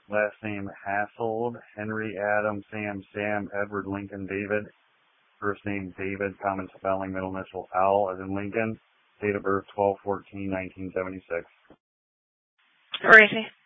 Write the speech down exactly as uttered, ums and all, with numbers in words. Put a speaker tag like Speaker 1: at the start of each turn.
Speaker 1: Last name Hassold, Henry, Adam, Sam, Sam, Edward, Lincoln, David. First name David, common spelling, middle initial L, as in Lincoln. Date of birth twelve fourteen nineteen seventy-six.
Speaker 2: Racy.